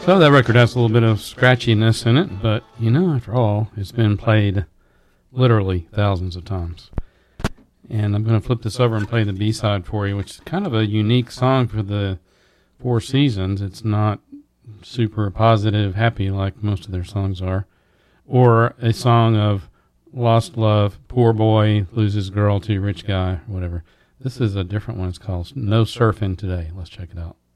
So that record has a little bit of scratchiness in it, but, after all, it's been played literally thousands of times. And I'm going to flip this over and play the B-side for you, which is kind of a unique song for the Four Seasons. It's not super positive, happy like most of their songs are. Or a song of lost love, poor boy loses girl to rich guy, whatever. This is a different one. It's called No Surfing Today. Let's check it out.